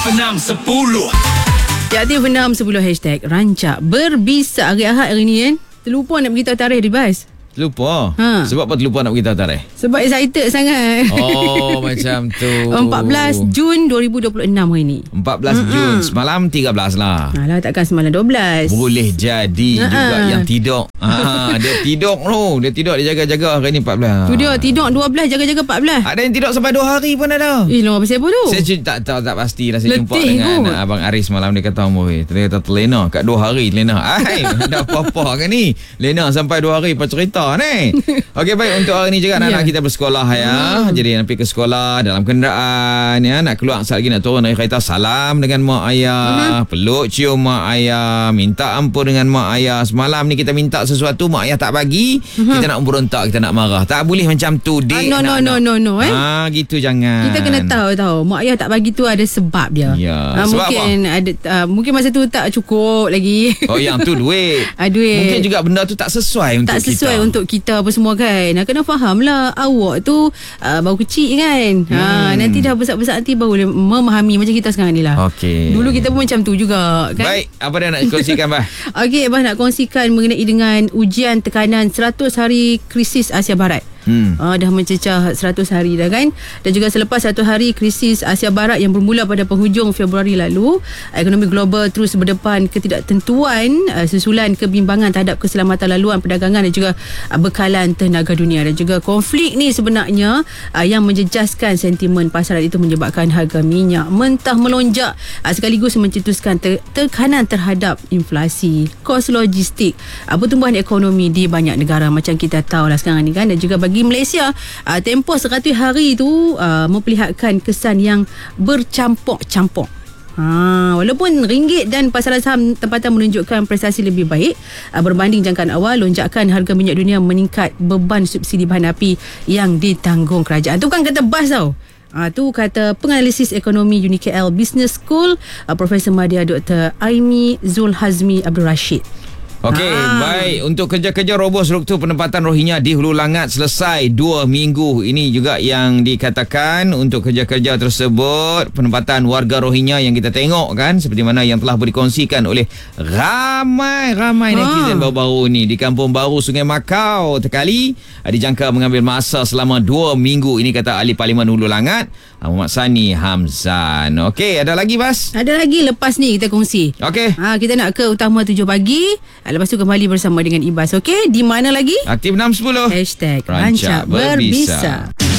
Aktif 610. Aktif 610 hashtag Rancak Berbisa. Hari Ahad hari ni kan. Terlupa nak beritahu tarikh di bas. Terlupa? Ha. Sebab apa terlupa nak beritahu tarikh? Sebab excited sangat. Oh, macam tu. 14 Jun 2026 hari ni. 14 Jun. Semalam 13 lah. Alah, takkan semalam 12. Boleh jadi juga yang tidur. Dia tidur tu. Dia tidur, dia jaga-jaga hari ni 14. Tu dia tidur 12, jaga-jaga 14. Ada yang tidur sampai 2 hari pun ada. Lama pasal apa tu? Saya tak pastilah. Saya jumpa Letih dengan kot. Abang Aris malam. Dia kata, dia kata terlena kat 2 hari terlena. Ada apa-apa ke ni? Lena sampai 2 hari apa cerita ni? Okey, baik, untuk hari ni juga anak-anak kita bersekolah ya. Jadi nak pergi ke sekolah dalam kenderaan ya, nak keluar sekejap lagi nak turun dari kereta, salam dengan mak ayah, peluk cium mak ayah, minta ampun dengan mak ayah. Semalam ni kita minta sesuatu, mak ayah tak bagi, kita nak berontak, kita nak marah. Tak boleh macam tu, dek. No. Gitu jangan. Kita kena tahu mak ayah tak bagi tu ada sebab dia. Ya. Sebab mungkin apa? ada mungkin masa tu tak cukup lagi. Oh, yang tu duit. Duit. Mungkin juga benda tu tak sesuai untuk kita. Tak sesuai untuk kita apa semua kan. Kena faham lah, awak tu baru kecil kan. Nanti dah besar-besar nanti baru boleh memahami macam kita sekarang ni lah. Okey. Dulu kita pun macam tu juga kan. Baik, apa dia nak kongsikan, Bah? Okey, Abah nak kongsikan mengenai dengan ujian tekanan 100 hari krisis Asia Barat. Dah mencecah 100 hari dah kan. Dan juga selepas 1 hari krisis Asia Barat yang bermula pada penghujung Februari lalu, ekonomi global terus berdepan ketidaktentuan susulan kebimbangan terhadap keselamatan laluan perdagangan dan juga bekalan tenaga dunia. Dan juga konflik ni sebenarnya yang menjejaskan sentimen pasaran itu menyebabkan harga minyak mentah melonjak, sekaligus mencetuskan tekanan terhadap inflasi, kos logistik, pertumbuhan ekonomi di banyak negara macam kita tahu lah sekarang ni kan. Dan juga bagi Malaysia, tempoh 100 hari tu memperlihatkan kesan yang bercampur-campur. Walaupun ringgit dan pasaran saham tempatan menunjukkan prestasi lebih baik berbanding jangkaan awal, lonjakan harga minyak dunia meningkat beban subsidi bahan api yang ditanggung kerajaan. Tu kan kata bas tau. Tu kata penganalisis ekonomi UniKL Business School, Profesor Madya Dr. Aimi Zulhazmi Abdul Rashid. Okey, baik. Untuk kerja-kerja roboh struktur penempatan Rohingya di Hulu Langat selesai 2 minggu. Ini juga yang dikatakan untuk kerja-kerja tersebut, penempatan warga Rohingya yang kita tengok kan, seperti mana yang telah dikongsikan oleh ramai netizen baru-baru ni di Kampung Baru Sungai Makau Tekali, dijangka mengambil masa selama 2 minggu. Ini kata Ahli Parlimen Hulu Langat, Muhammad Sani Hamzan. Okey, ada lagi, Bas? Ada lagi lepas ni kita kongsi. Okey. Kita nak ke Utama 7 pagi. Lepas tu kembali bersama dengan Ibas. Okey, di mana lagi? Aktif 610. Hashtag Rancak Berbisa.